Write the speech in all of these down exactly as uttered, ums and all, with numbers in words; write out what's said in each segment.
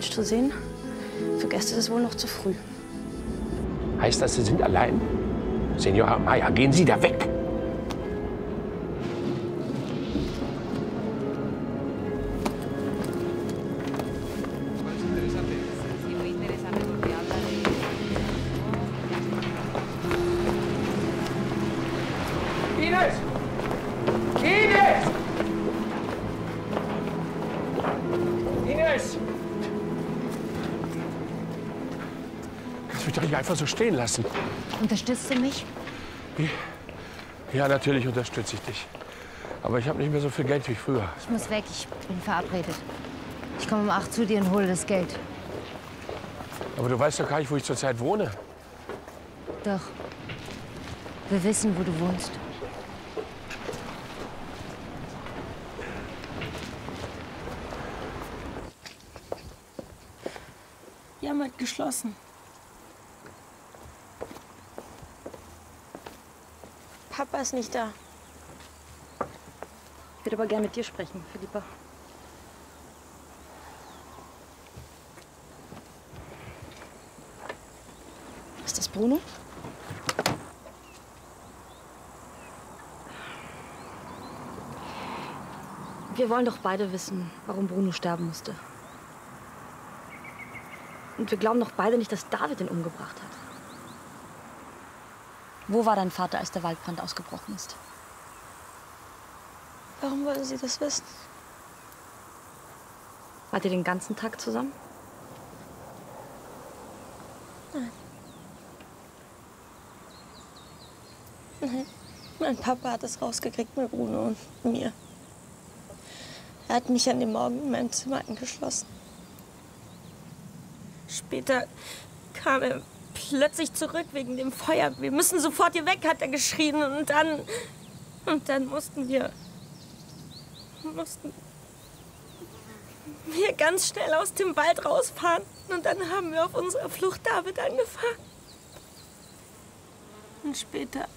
Mensch zu sehen. Für Gäste ist es wohl noch zu früh. Heißt das, Sie sind allein? Senora Maya, gehen Sie da weg! Ines! Ines! Ines! Kannst mich doch nicht einfach so stehen lassen. Unterstützt du mich? Ja, natürlich unterstütze ich dich. Aber ich habe nicht mehr so viel Geld wie früher. Ich muss weg, ich bin verabredet. Ich komme um acht zu dir und hole das Geld. Aber du weißt doch gar nicht, wo ich zurzeit wohne. Doch. Wir wissen, wo du wohnst. Wir haben halt geschlossen. Papa ist nicht da. Ich würde aber gerne mit dir sprechen, Philippa. Ist das Bruno? Wir wollen doch beide wissen, warum Bruno sterben musste. Und wir glauben doch beide nicht, dass David ihn umgebracht hat. Wo war dein Vater, als der Waldbrand ausgebrochen ist? Warum wollen Sie das wissen? Wart ihr den ganzen Tag zusammen? Nein. Nein. Mein Papa hat es rausgekriegt mit Bruno und mir. Er hat mich an dem Morgen in meinem Zimmer eingeschlossen. Später kam er plötzlich zurück wegen dem Feuer. Wir müssen sofort hier weg, hat er geschrien. Und dann, und dann mussten wir, mussten wir ganz schnell aus dem Wald rausfahren. Und dann haben wir auf unserer Flucht David angefahren. Und später,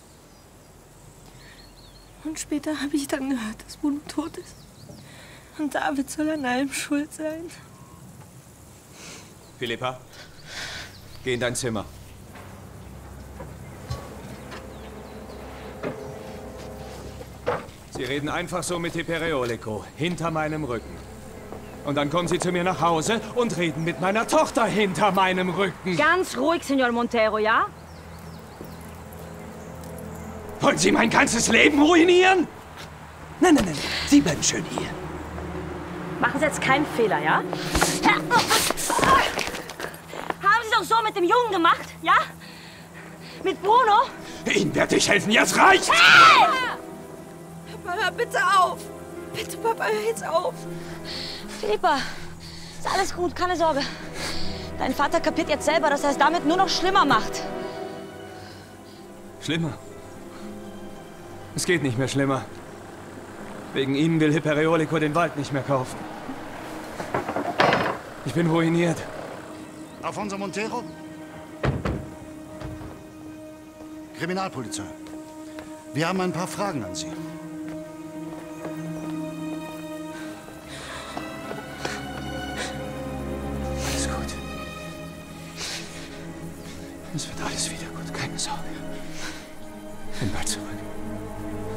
und später habe ich dann gehört, dass Bruno tot ist. Und David soll an allem schuld sein. Philippa, geh in dein Zimmer. Sie reden einfach so mit Hyperiolico, hinter meinem Rücken. Und dann kommen Sie zu mir nach Hause und reden mit meiner Tochter hinter meinem Rücken. Ganz ruhig, Senor Montero, ja? Wollen Sie mein ganzes Leben ruinieren? Nein, nein, nein, Sie bleiben schön hier. Machen Sie jetzt keinen Fehler, ja? Haben Sie doch so mit dem Jungen gemacht, ja? Mit Bruno? Ihnen werde ich helfen, jetzt reicht's! Hey! Papa, hör bitte auf! Bitte, Papa, hör jetzt auf! Philippa, ist alles gut, keine Sorge. Dein Vater kapiert jetzt selber, dass er es damit nur noch schlimmer macht. Schlimmer? Es geht nicht mehr schlimmer. Wegen Ihnen will Hyperiolico den Wald nicht mehr kaufen. Ich bin ruiniert. Alfonso Montero? Kriminalpolizei. Wir haben ein paar Fragen an Sie. Alles gut. Es wird alles wieder gut, keine Sorge. Bin bald zurück.